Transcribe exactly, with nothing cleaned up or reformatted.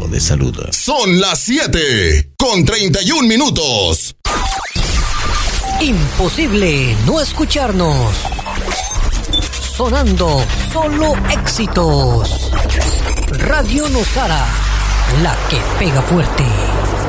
de salud. Son las siete con treinta y un minutos. Imposible no escucharnos. Sonando solo éxitos. Radio Nosara, la que pega fuerte.